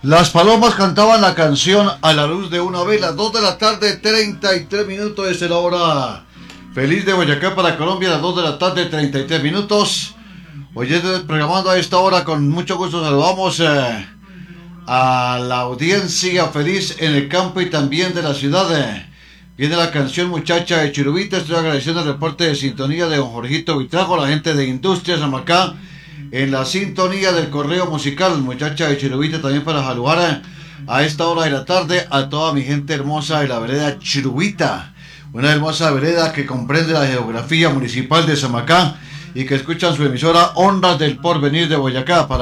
Las palomas cantaban la canción a la luz de una vela. 2 de la tarde, 33 minutos es la hora feliz de Boyacá para Colombia. Las 2 de la tarde, 33 minutos. Oyentes programando a esta hora, con mucho gusto saludamos a la audiencia feliz en el campo y también de la ciudad. Viene la canción Muchacha de Chirubita. Estoy agradeciendo el reporte de sintonía de don Jorgito Vitrago, la gente de Industrias Amacá, en la sintonía del correo musical Muchacha de Chirubita, también para saludar a esta hora de la tarde a toda mi gente hermosa de la vereda Chirubita, una hermosa vereda que comprende la geografía municipal de Samacá y que escuchan su emisora Ondas del Porvenir de Boyacá. Para